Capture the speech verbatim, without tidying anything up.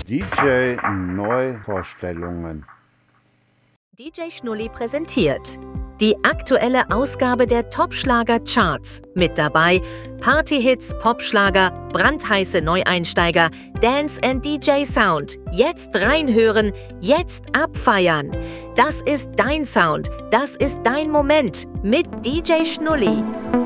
D J Neuvorstellungen. D J Schnulli präsentiert die aktuelle Ausgabe der Top-Schlager-Charts. Mit dabei Partyhits, Popschlager, brandheiße Neueinsteiger, Dance and D J Sound. Jetzt reinhören, jetzt abfeiern. Das ist dein Sound, das ist dein Moment mit D J Schnulli.